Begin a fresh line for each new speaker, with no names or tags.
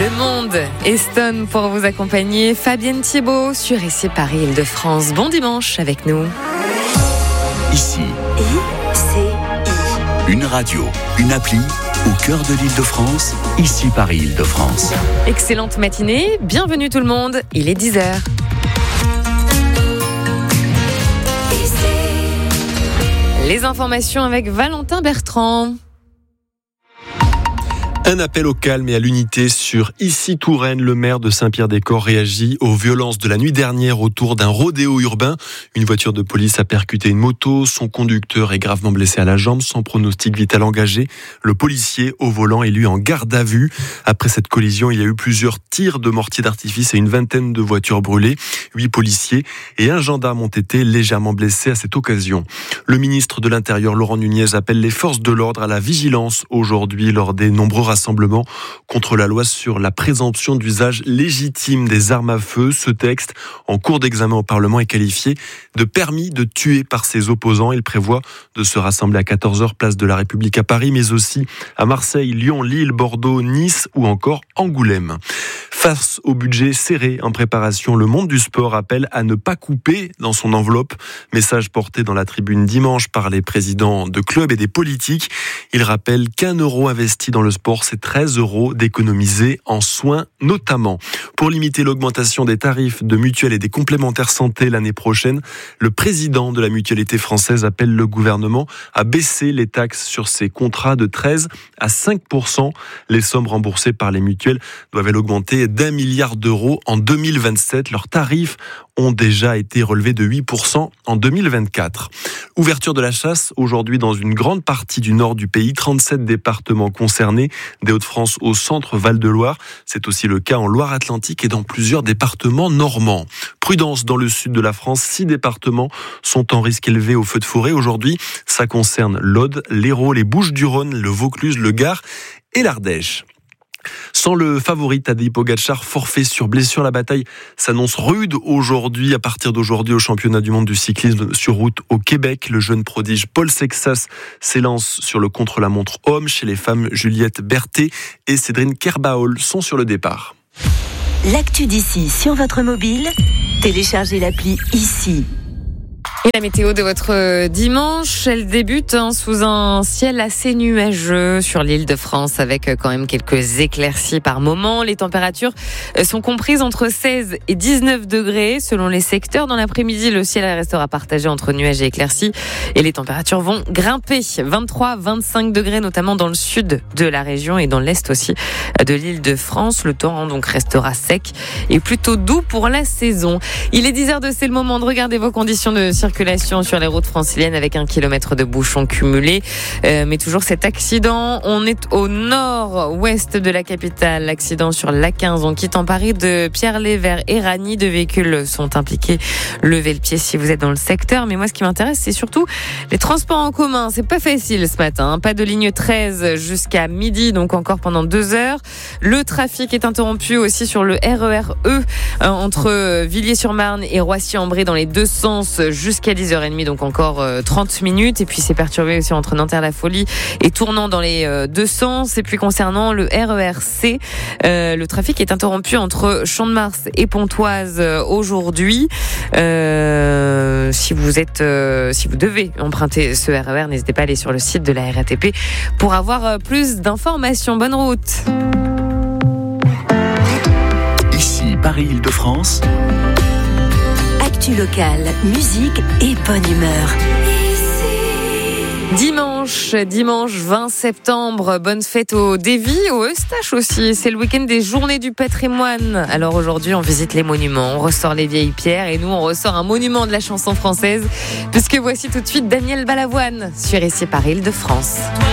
Le Monde et Stone pour vous accompagner. Fabienne Thibault sur ICI Paris-Île-de-France. Bon dimanche avec nous.
Ici, une radio, une appli au cœur de l'Île-de-France, ICI Paris-Île-de-France.
Excellente matinée, bienvenue tout le monde, il est 10h. Les informations avec Valentin Bertrand.
Un appel au calme et à l'unité sur Issy-Touraine. Le maire de Saint-Pierre-des-Corps réagit aux violences de la nuit dernière autour d'un rodéo urbain. Une voiture de police a percuté une moto. Son conducteur est gravement blessé à la jambe, sans pronostic vital engagé. Le policier au volant est lui en garde à vue. Après cette collision, il y a eu plusieurs tirs de mortier d'artifice et une vingtaine de voitures brûlées. 8 policiers et un gendarme ont été légèrement blessés à cette occasion. Le ministre de l'Intérieur, Laurent Nunez, appelle les forces de l'ordre à la vigilance aujourd'hui lors des nombreux rassemblement contre la loi sur la présomption d'usage légitime des armes à feu. Ce texte, en cours d'examen au Parlement, est qualifié de permis de tuer par ses opposants. Il prévoit de se rassembler à 14h place de la République à Paris, mais aussi à Marseille, Lyon, Lille, Bordeaux, Nice ou encore Angoulême. Face au budget serré en préparation, le monde du sport appelle à ne pas couper dans son enveloppe. Message porté dans la tribune dimanche par les présidents de clubs et des politiques. Il rappelle qu'1 euro investi dans le sport, c'est 13 euros d'économiser en soins notamment. Pour limiter l'augmentation des tarifs de mutuelles et des complémentaires santé l'année prochaine, le président de la mutualité française appelle le gouvernement à baisser les taxes sur ses contrats de 13 à 5%. Les sommes remboursées par les mutuelles doivent augmenter d'1 milliard d'euros en 2027. Leurs tarifs ont déjà été relevés de 8% en 2024. Ouverture de la chasse aujourd'hui dans une grande partie du nord du pays. 37 départements concernés, des Hauts-de-France au centre Val-de-Loire. C'est aussi le cas en Loire-Atlantique et dans plusieurs départements normands. Prudence dans le sud de la France. 6 départements sont en risque élevé au feu de forêt. Aujourd'hui, ça concerne l'Aude, l'Hérault, les Bouches-du-Rhône, le Vaucluse, le Gard et l'Ardèche. Sans le favori Tadej Pogačar, forfait sur blessure, la bataille s'annonce rude aujourd'hui. À partir d'aujourd'hui, au championnat du monde du cyclisme sur route au Québec, le jeune prodige Paul Sexas s'élance sur le contre-la-montre homme. Chez les femmes, Juliette Berthet et Cédrine Kerbaol sont sur le départ.
L'actu d'ici sur votre mobile, téléchargez l'appli ICI.
Et la météo de votre dimanche, elle débute sous un ciel assez nuageux sur l'Île-de-France avec quand même quelques éclaircies par moment. Les températures sont comprises entre 16 et 19 degrés selon les secteurs. Dans l'après-midi, le ciel restera partagé entre nuages et éclaircies et les températures vont grimper. 23-25 degrés notamment dans le sud de la région et dans l'est aussi de l'Île-de-France. Le temps donc restera sec et plutôt doux pour la saison. Il est 10h02, c'est le moment de regarder vos conditions de circulation sur les routes franciliennes avec 1 kilomètre de bouchons cumulés. Mais toujours cet accident. On est au nord-ouest de la capitale. L'accident sur l'A15 en quittant Paris de Pierre-Lay vers Éragny. 2 véhicules sont impliqués. Levez le pied si vous êtes dans le secteur. Mais moi, ce qui m'intéresse, c'est surtout les transports en commun. C'est pas facile ce matin. Pas de ligne 13 jusqu'à midi, donc encore pendant 2 heures. Le trafic est interrompu aussi sur le RER E entre Villiers-sur-Marne et Roissy-en-Brie dans les deux sens jusqu'à 10h30, donc encore 30 minutes. Et puis c'est perturbé aussi entre Nanterre-la-Folie et Tournant dans les deux sens. Et puis concernant le RER C, le trafic est interrompu entre Champ-de-Mars et Pontoise aujourd'hui. Si vous devez emprunter ce RER, n'hésitez pas à aller sur le site de la RATP pour avoir plus d'informations. Bonne route.
Ici Paris-Île-de-France.
Actu locale, musique et bonne humeur.
Dimanche 20 septembre, bonne fête au Davy, au Eustache aussi. C'est le week-end des Journées du patrimoine. Alors aujourd'hui, on visite les monuments, on ressort les vieilles pierres et nous, on ressort un monument de la chanson française. Puisque voici tout de suite Daniel Balavoine sur ICI Paris-Île-de-France.